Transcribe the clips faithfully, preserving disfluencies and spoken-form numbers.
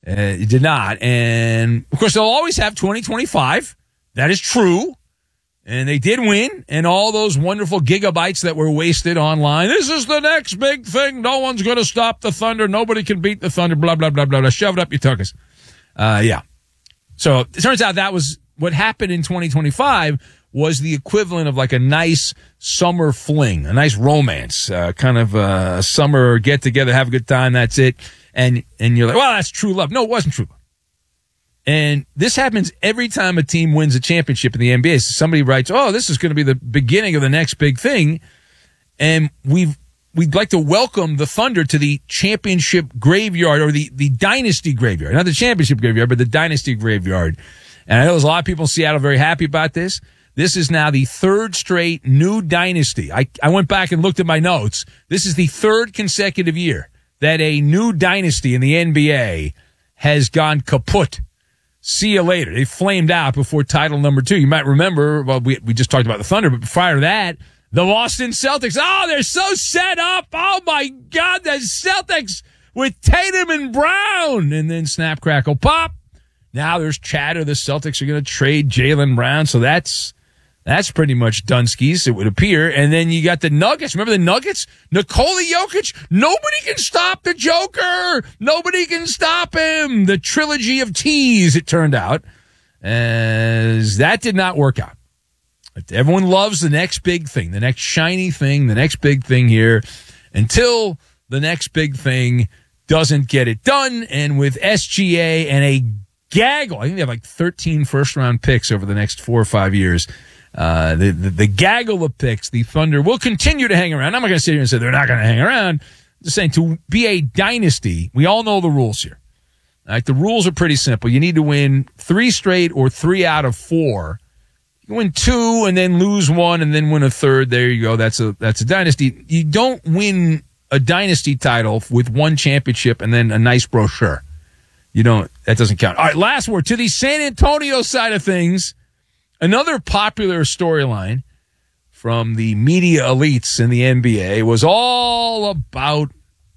Uh, it did not. And, of course, they'll always have twenty twenty-five. That is true. And they did win. And all those wonderful gigabytes that were wasted online. This is the next big thing. No one's going to stop the Thunder. Nobody can beat the Thunder. Blah, blah, blah, blah, blah. Shove it up your tuckers. Uh, yeah. So it turns out that was what happened in twenty twenty-five was the equivalent of like a nice summer fling, a nice romance, uh, kind of uh, a summer get together, have a good time. That's it. And, and you're like, well, that's true love. No, it wasn't true love. And this happens every time a team wins a championship in the N B A. So somebody writes, oh, this is going to be the beginning of the next big thing. And we've, we'd like to welcome the Thunder to the championship graveyard, or the, the dynasty graveyard. Not the championship graveyard, but the dynasty graveyard. And I know there's a lot of people in Seattle very happy about this. This is now the third straight new dynasty. I, I went back and looked at my notes. This is the third consecutive year that a new dynasty in the N B A has gone kaput. See you later. They flamed out before title number two. You might remember, well, we, we just talked about the Thunder, but prior to that, the Boston Celtics. Oh, they're so set up. Oh, my God, the Celtics with Tatum and Brown. And then snap, crackle, pop. Now there's chatter. The Celtics are going to trade Jaylen Brown. So that's that's pretty much Dunskies, it would appear. And then you got the Nuggets. Remember the Nuggets? Nikola Jokic. Nobody can stop the Joker. Nobody can stop him. The trilogy of T's, it turned out. As that did not work out. Everyone loves the next big thing, the next shiny thing, the next big thing here, until the next big thing doesn't get it done. And with S G A and a gaggle, I think they have like thirteen first-round picks over the next four or five years. Uh, the, the, the gaggle of picks, the Thunder will continue to hang around. I'm not going to sit here and say they're not going to hang around. I'm just saying, to be a dynasty, we all know the rules here. All right, the rules are pretty simple. You need to win three straight or three out of four. You win two and then lose one and then win a third. There you go. That's a that's a dynasty. You don't win a dynasty title with one championship and then a nice brochure. You don't. That doesn't count. All right, last word. To the San Antonio side of things, another popular storyline from the media elites in the N B A was all about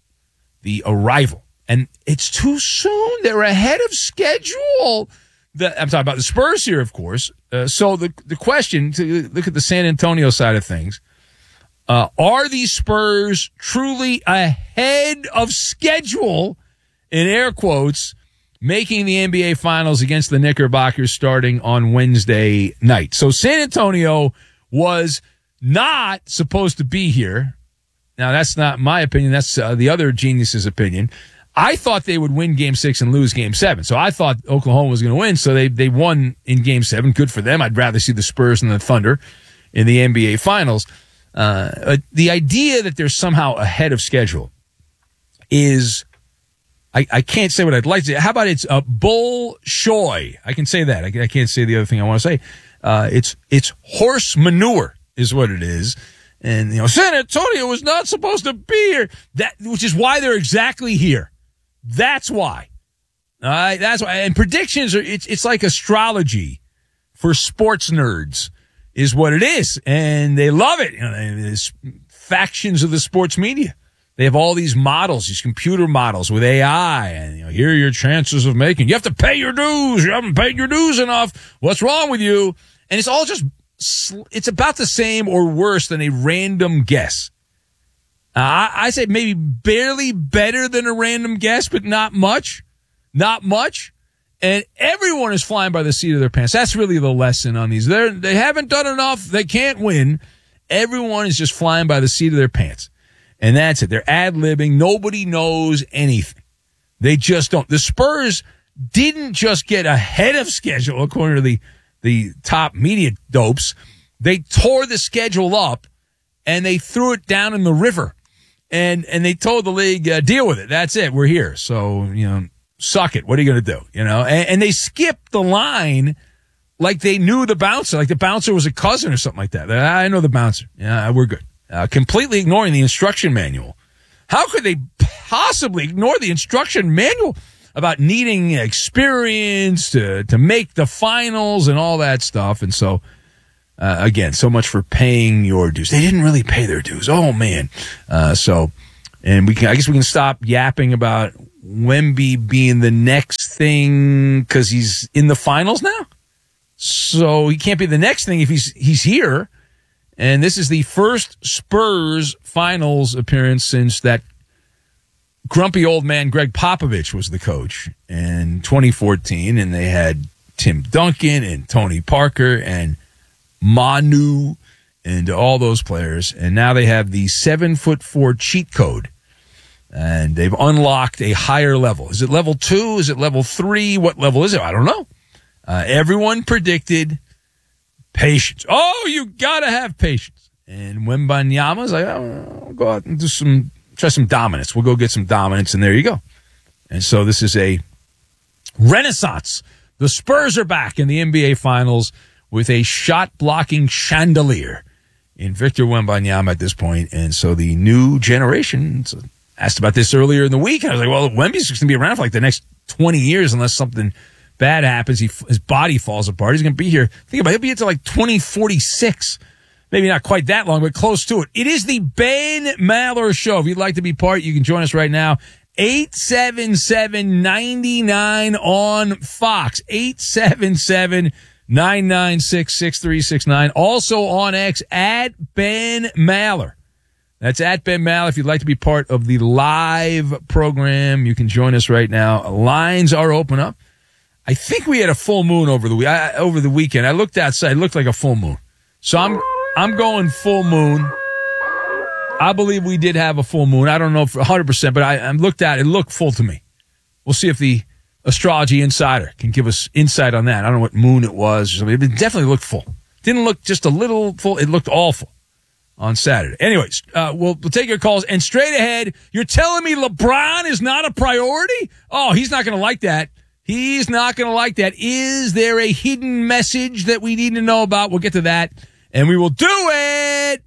the arrival. And it's too soon. They're ahead of schedule. The, I'm talking about the Spurs here, of course. Uh, so the the question, to look at the San Antonio side of things, uh, are the Spurs truly ahead of schedule, in air quotes, making the N B A Finals against the Knickerbockers starting on Wednesday night? So San Antonio was not supposed to be here. Now, that's not my opinion. That's uh, the other genius's opinion. I thought they would win game six and lose game seven. So I thought Oklahoma was going to win. So they, they won in game seven. Good for them. I'd rather see the Spurs and the Thunder in the N B A Finals. Uh, the idea that they're somehow ahead of schedule is, I, I can't say what I'd like to say. How about it's a bull-shoy? I can say that. I, I can't say the other thing I want to say. Uh, it's, it's horse manure is what it is. And, you know, San Antonio was not supposed to be here. That, which is why they're exactly here. That's why. All right, that's why. And predictions are, it's, it's like astrology for sports nerds is what it is. And they love it. You know, there's factions of the sports media. They have all these models, these computer models with A I, and, you know, here are your chances of making. You have to pay your dues. You haven't paid your dues enough. What's wrong with you? And it's all just, it's about the same or worse than a random guess. Uh, I, I say maybe barely better than a random guess, but not much. Not much. And everyone is flying by the seat of their pants. That's really the lesson on these. They're, they haven't done enough. They can't win. Everyone is just flying by the seat of their pants. And that's it. They're ad-libbing. Nobody knows anything. They just don't. The Spurs didn't just get ahead of schedule, according to the, the top media dopes. They tore the schedule up, and they threw it down in the river. And and they told the league, uh, deal with it. That's it. We're here. So, you know, suck it. What are you going to do? You know, and, and they skipped the line like they knew the bouncer, like the bouncer was a cousin or something like that. I know the bouncer. Yeah, we're good. Uh, completely ignoring the instruction manual. How could they possibly ignore the instruction manual about needing experience to, to make the finals and all that stuff? And so, uh, again, so much for paying your dues. They didn't really pay their dues. Oh, man. Uh, so, and we can, I guess we can stop yapping about Wemby being the next thing because he's in the finals now. So he can't be the next thing if he's he's here. And this is the first Spurs finals appearance since that grumpy old man Greg Popovich was the coach in twenty fourteen. And they had Tim Duncan and Tony Parker and Manu and all those players. And now they have the seven foot four cheat code. And they've unlocked a higher level. Is it level two? Is it level three? What level is it? I don't know. Uh, everyone predicted patience. Oh, you got to have patience. And Wembanyama's like, oh, I'll go out and do some, try some dominance. We'll go get some dominance, and there you go. And so this is a renaissance. The Spurs are back in the N B A Finals with a shot-blocking chandelier in Victor Wembanyama at this point. And so the new generation, so asked about this earlier in the week. I was like, well, Wemby's going to be around for like the next twenty years unless something bad happens. He, his body falls apart. He's going to be here. Think about it. He'll be here until like twenty forty-six. Maybe not quite that long, but close to it. It is the Ben Maller Show. If you'd like to be part, you can join us right now. eight seven seven, nine nine on Fox. eight seven seven, nine nine six, six three six nine. Also on X at Ben Maller. That's at Ben Maller. If you'd like to be part of the live program, you can join us right now. Lines are open up. I think we had a full moon over the week, I, over the weekend. I looked outside; it looked like a full moon. So I'm I'm going full moon. I believe we did have a full moon. I don't know for one hundred percent, but I, I looked at it; it looked full to me. We'll see if the Astrology Insider can give us insight on that. I don't know what moon it was or something. It definitely looked full. Didn't look just a little full. It looked all full on Saturday. Anyways, uh, we'll, we'll take your calls. And straight ahead, you're telling me LeBron is not a priority? Oh, he's not going to like that. He's not going to like that. Is there a hidden message that we need to know about? We'll get to that, and we will do it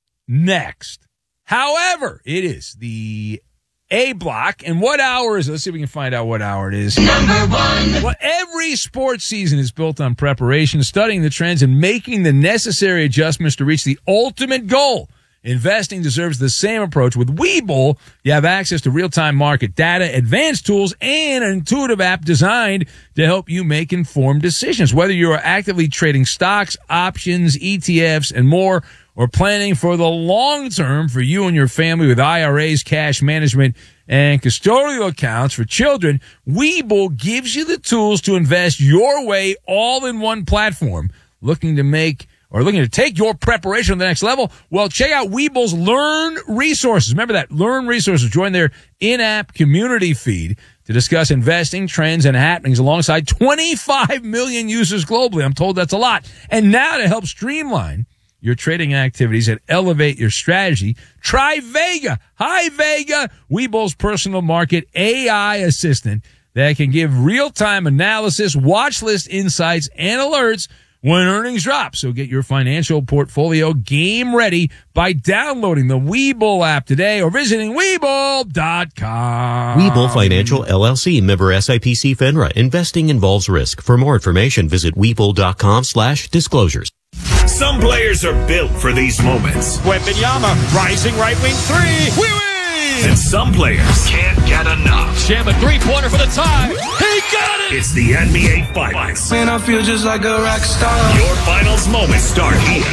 next. However, it is the A block. And what hour is it? Let's see if we can find out what hour it is. Number one. Well, every sports season is built on preparation, studying the trends, and making the necessary adjustments to reach the ultimate goal. Investing deserves the same approach. With Webull, you have access to real-time market data, advanced tools, and an intuitive app designed to help you make informed decisions. Whether you are actively trading stocks, options, E T Fs, and more, or planning for the long term for you and your family with I R As, cash management, and custodial accounts for children, Webull gives you the tools to invest your way all in one platform. Looking to make or looking to take your preparation to the next level? Well, check out Webull's Learn Resources. Remember that, Learn Resources. Join their in-app community feed to discuss investing, trends, and happenings alongside twenty-five million users globally. I'm told that's a lot. And now to help streamline your trading activities and elevate your strategy, try Vega. Hi, Vega, Webull's personal market A I assistant that can give real-time analysis, watch list insights, and alerts when earnings drop. So get your financial portfolio game ready by downloading the Webull app today or visiting Webull dot com. Webull Financial, L L C, member S I P C FINRA. Investing involves risk. For more information, visit Webull dot com slash disclosures. Some players are built for these moments. Wembanyama, rising right wing three. We win! And some players can't get enough. Jam a three-pointer for the tie. He got it! It's the N B A Finals. Man, I feel just like a rock star. Your finals moments start here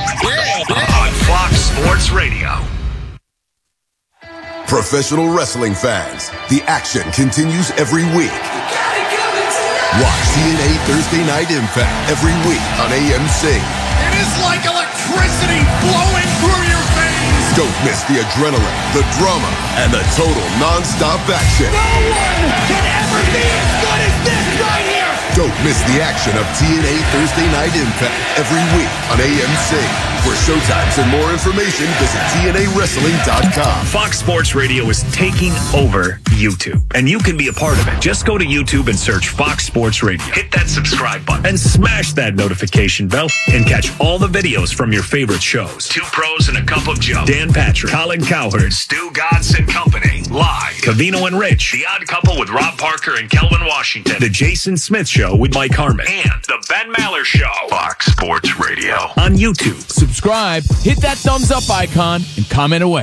on Fox Sports Radio. Professional wrestling fans, the action continues every week. Watch T N A Thursday Night Impact every week on A M C. It is like electricity flowing through your veins. Don't miss the adrenaline, the drama, and the total non-stop action. No one can ever be as good as this right here. Don't miss the action of T N A Thursday Night Impact every week on A M C. For showtimes and more information, visit T N A wrestling dot com. Fox Sports Radio is taking over YouTube, and you can be a part of it. Just go to YouTube and search Fox Sports Radio. Hit that subscribe button and smash that notification bell and catch all the videos from your favorite shows. Two Pros and a Cup of Joe. Dan Patrick, Colin Cowherd, Stu Godson Company. Live. Cavino and Rich. The Odd Couple with Rob Parker and Kelvin Washington. The Jason Smith Show with Mike Harmon. And The Ben Maller Show. Fox Sports Radio. On YouTube. Subscribe, hit that thumbs up icon, and comment away.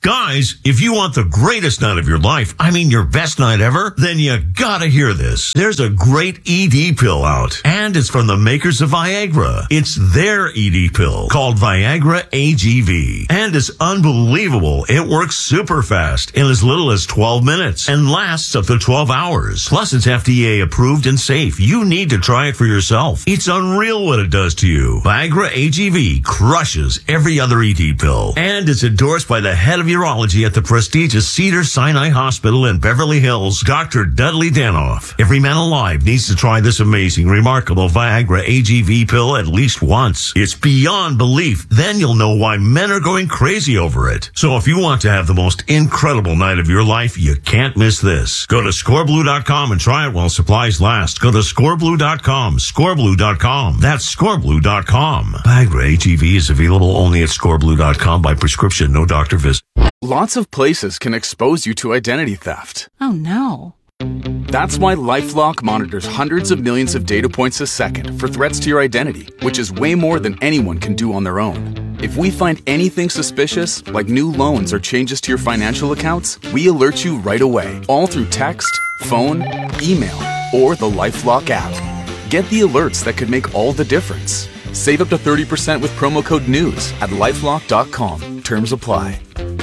Guys, if you want the greatest night of your life, I mean your best night ever, then you gotta hear this. There's a great E D pill out, and it's from the makers of Viagra. It's their E D pill called Viagra A G V, and it's unbelievable. It works super fast in as little as twelve minutes and lasts up to twelve hours. Plus, it's F D A approved and safe. You need to try it for yourself. It's unreal what it does to you. Viagra A G V crushes every other E D pill, and it's endorsed by the head of urology at the prestigious Cedars-Sinai Hospital in Beverly Hills, Doctor Dudley Danoff. Every man alive needs to try this amazing, remarkable Viagra A G V pill at least once. It's beyond belief. Then you'll know why men are going crazy over it. So if you want to have the most incredible night of your life, you can't miss this. Go to score blue dot com and try it while supplies last. Go to score blue dot com, score blue dot com. That's score blue dot com. Viagra A G V is available only at score blue dot com by prescription, no doctor visit. Lots of places can expose you to identity theft. Oh no. That's why LifeLock monitors hundreds of millions of data points a second for threats to your identity, which is way more than anyone can do on their own. If we find anything suspicious, like new loans or changes to your financial accounts, we alert you right away, all through text, phone, email, or the LifeLock app. Get the alerts that could make all the difference. Save up to thirty percent with promo code NEWS at lifelock dot com. Terms apply.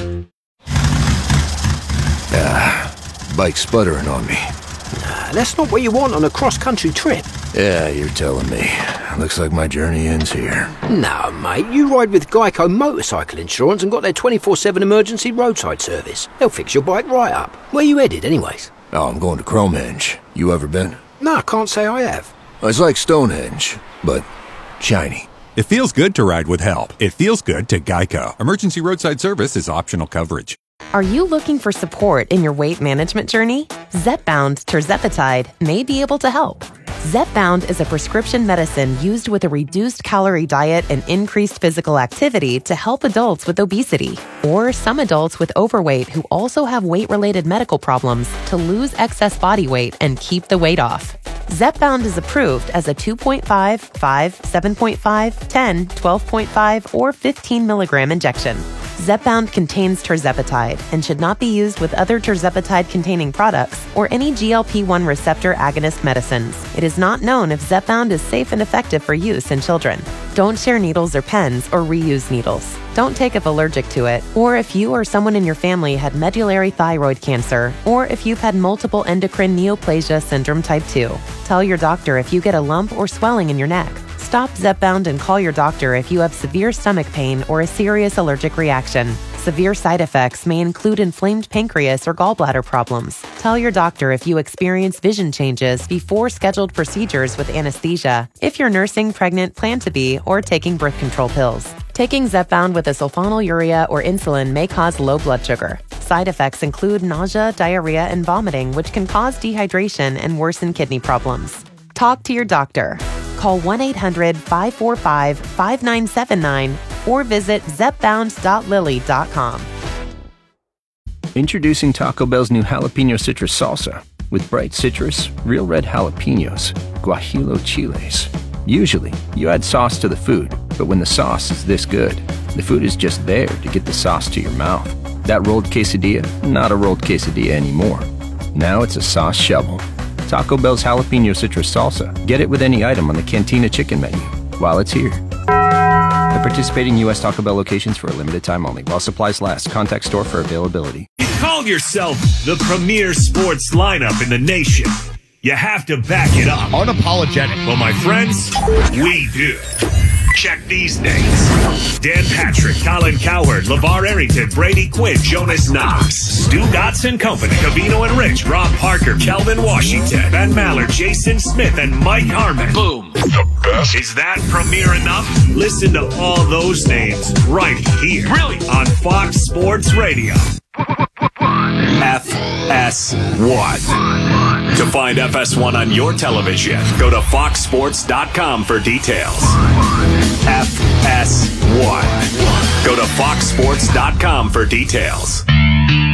Ah, bike's sputtering on me. Nah, that's not what you want on a cross-country trip. Yeah, you're telling me. Looks like my journey ends here. No, mate, you ride with Geico Motorcycle Insurance and got their twenty-four seven emergency roadside service. They'll fix your bike right up. Where you headed, anyways? Oh, I'm going to Cromhenge. You ever been? No, I can't say I have. It's like Stonehenge, but shiny. It feels good to ride with help. It feels good to Geico. Emergency roadside service is optional coverage. Are you looking for support in your weight management journey? Zepbound tirzepatide may be able to help. Zepbound is a prescription medicine used with a reduced calorie diet and increased physical activity to help adults with obesity, or some adults with overweight who also have weight-related medical problems to lose excess body weight and keep the weight off. Zepbound is approved as a two point five, five, seven point five, ten, twelve point five, or fifteen milligram injection. Zepbound contains tirzepatide and should not be used with other tirzepatide-containing products or any G L P one receptor agonist medicines. It is not known if Zepbound is safe and effective for use in children. Don't share needles or pens or reuse needles. Don't take if allergic to it, or if you or someone in your family had medullary thyroid cancer, or if you've had multiple endocrine neoplasia syndrome type two. Tell your doctor if you get a lump or swelling in your neck. Stop Zepbound and call your doctor if you have severe stomach pain or a serious allergic reaction. Severe side effects may include inflamed pancreas or gallbladder problems. Tell your doctor if you experience vision changes before scheduled procedures with anesthesia, if you're nursing, pregnant, plan to be, or taking birth control pills. Taking Zepbound with a sulfonylurea or insulin may cause low blood sugar. Side effects include nausea, diarrhea, and vomiting, which can cause dehydration and worsen kidney problems. Talk to your doctor. Call one eight hundred, five four five, five nine seven nine or visit zepbound dot lilly dot com. Introducing Taco Bell's new jalapeno citrus salsa with bright citrus, real red jalapenos, guajillo chiles. Usually, you add sauce to the food, but when the sauce is this good, the food is just there to get the sauce to your mouth. That rolled quesadilla, not a rolled quesadilla anymore. Now it's a sauce shovel. Taco Bell's jalapeno citrus salsa. Get it with any item on the Cantina chicken menu while it's here. At participating U S Taco Bell locations for a limited time only. While supplies last. Contact store for availability. You call yourself the premier sports lineup in the nation. You have to back it up. Unapologetic. Well, my friends, we do. Check these names. Dan Patrick, Colin Cowherd, LeVar Arrington, Brady Quinn, Jonas Knox, Stu Dotson Company, Cavino and Rich, Rob Parker, Kelvin Washington, Ben Maller, Jason Smith, and Mike Harmon. Boom. The best. Is that premiere enough? Listen to all those names right here. Really? On Fox Sports Radio. F S one. To find F S one on your television, go to fox sports dot com for details. F S one. Go to fox sports dot com for details.